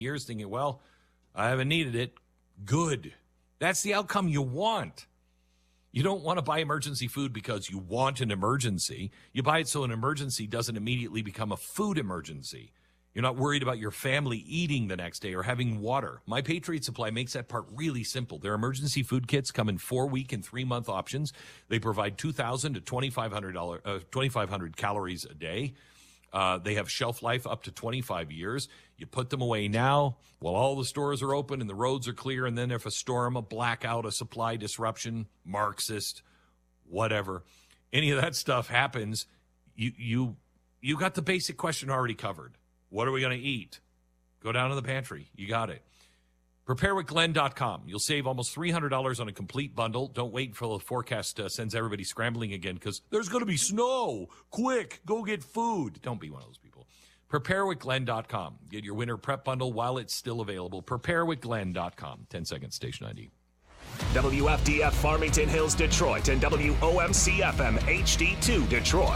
years thinking, well, I haven't needed it. Good. That's the outcome you want. You don't want to buy emergency food because you want an emergency. You buy it so an emergency doesn't immediately become a food emergency. You're not worried about your family eating the next day or having water. My Patriot Supply makes that part really simple. Their emergency food kits come in 4-week and 3-month options. They provide 2,000 to 2,500 calories a day. They have shelf life up to 25 years. You put them away now while all the stores are open and the roads are clear, and then if a storm, a blackout, a supply disruption, Marxist, whatever, any of that stuff happens, you got the basic question already covered. What are we going to eat? Go down to the pantry. You got it. PrepareWithGlenn.com. You'll save almost $300 on a complete bundle. Don't wait until the forecast sends everybody scrambling again because there's going to be snow. Quick, go get food. Don't be one of those people. PrepareWithGlenn.com. Get your winter prep bundle while it's still available. PrepareWithGlenn.com. 10 seconds, station ID. WFDF Farmington Hills, Detroit, and WOMC FM HD2 Detroit.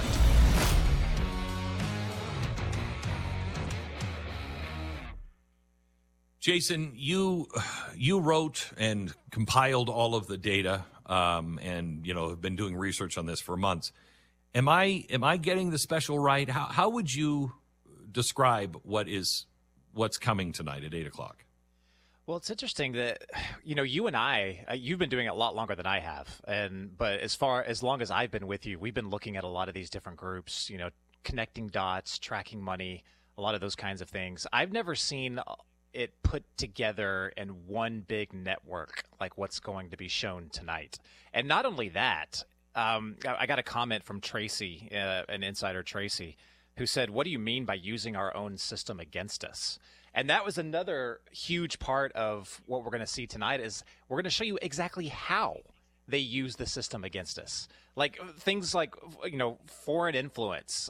Jason, you wrote and compiled all of the data, and have been doing research on this for months. Am I getting the special right? How would you describe what's coming tonight at 8:00? Well, it's interesting that you and I, you've been doing it a lot longer than I have, but as long as I've been with you, we've been looking at a lot of these different groups, connecting dots, tracking money, a lot of those kinds of things. I've never seen it put together in one big network like what's going to be shown tonight. And not only that, I got a comment from Tracy, an insider Tracy, who said, "What do you mean by using our own system against us?" And that was another huge part of what we're going to see tonight is we're going to show you exactly how they use the system against us. Like things like, foreign influence,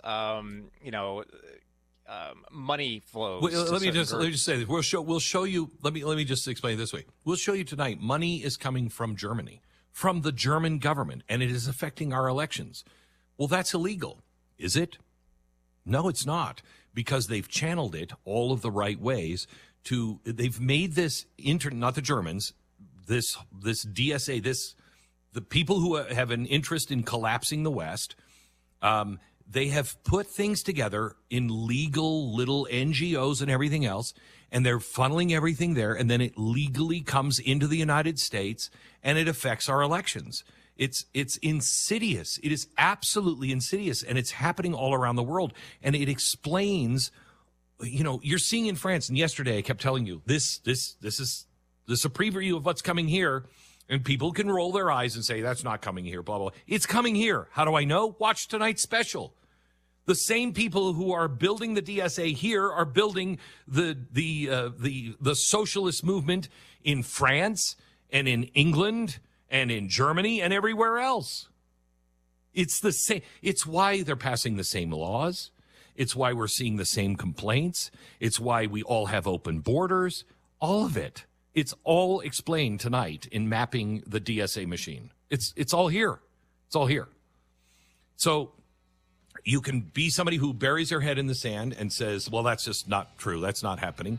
money flows. Let me just say this. We'll show you. Let me just explain it this way. We'll show you tonight. Money is coming from Germany, from the German government, and it is affecting our elections. Well, that's illegal, is it? No, it's not, because they've channeled it all of the right ways to. They've made this not the Germans, this DSA, the people who have an interest in collapsing the West. They have put things together in legal little NGOs and everything else, and they're funneling everything there, and then it legally comes into the United States, and it affects our elections. It's insidious. It is absolutely insidious, and it's happening all around the world. And it explains, you're seeing in France, and yesterday I kept telling you, this is a preview of what's coming here. And people can roll their eyes and say, that's not coming here, blah, blah. It's coming here. How do I know? Watch tonight's special. The same people who are building the DSA here are building the socialist movement in France and in England and in Germany and everywhere else. It's the same. It's why they're passing the same laws. It's why we're seeing the same complaints. It's why we all have open borders. All of it. It's all explained tonight in mapping the DSA machine. It's all here. It's all here. So you can be somebody who buries their head in the sand and says, well, that's just not true. That's not happening.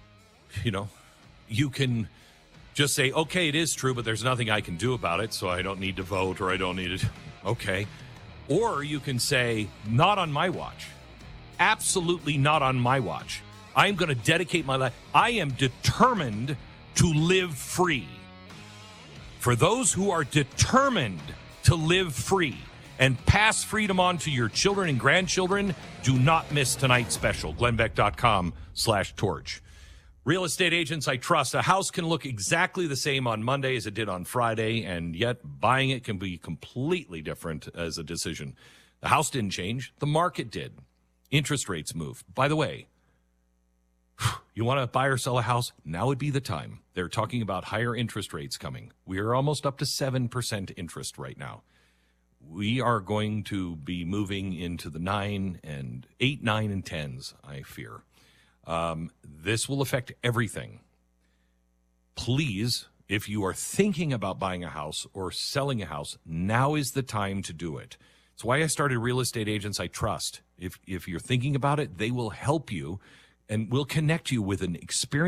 You can just say, okay, it is true, but there's nothing I can do about it, so I don't need to vote or I don't need to. Okay. Or you can say, not on my watch. Absolutely not on my watch. I'm going to dedicate my life. I am determined to live free. For those who are determined to live free and pass freedom on to your children and grandchildren, do not miss tonight's special. GlennBeck.com/torch. Real estate agents I trust. A house can look exactly the same on Monday as it did on Friday, and yet buying it can be completely different as a decision. The house didn't change. The market did. Interest rates moved. By the way, you want to buy or sell a house? Now would be the time. They're talking about higher interest rates coming. We are almost up to 7% interest right now. We are going to be moving into the 8, 9, and 10s, I fear. This will affect everything. Please, if you are thinking about buying a house or selling a house, now is the time to do it. It's why I started Real Estate Agents I Trust. If you're thinking about it, they will help you and we'll connect you with an experienced